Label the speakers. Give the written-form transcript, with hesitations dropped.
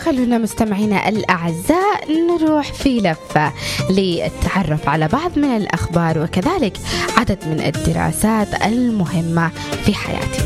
Speaker 1: وخلونا مستمعينا الأعزاء نروح في لفة للتعرف على بعض من الأخبار وكذلك عدد من الدراسات المهمة في حياتنا.